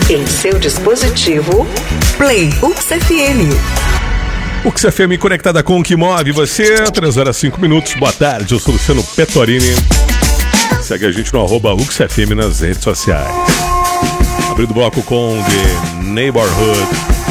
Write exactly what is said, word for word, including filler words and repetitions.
Em seu dispositivo, Play U X F M. U X F M conectada com o que move você. três horas e cinco minutos. Boa tarde, eu sou Luciano Petorini. Segue a gente no arroba U X F M nas redes sociais. Abrindo o bloco com The Neighborhood.